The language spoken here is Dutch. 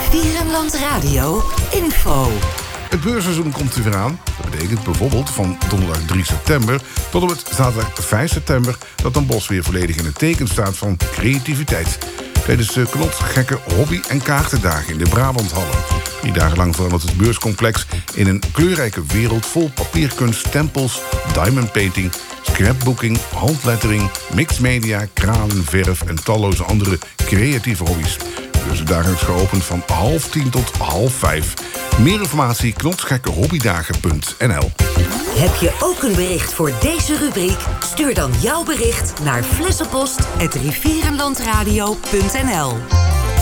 Rivierenland Radio info. Het beursseizoen komt er weer aan. Dat betekent bijvoorbeeld van donderdag 3 september tot en met zaterdag 5 september... dat Den Bosch weer volledig in het teken staat van creativiteit. Tijdens de knotsgekke hobby- en kaartendagen in de Brabanthallen. 3 dagen lang verandert het beurscomplex in een kleurrijke wereld... vol papierkunst, stempels, diamond painting, scrapbooking, handlettering... mixed media, kralen, verf en talloze andere creatieve hobby's. Dus dagelijks geopend van 9:30 tot 16:30. Meer informatie knotsgekkehobbydagen.nl. Heb je ook een bericht voor deze rubriek? Stuur dan jouw bericht naar flessenpost@rivierenlandradio.nl.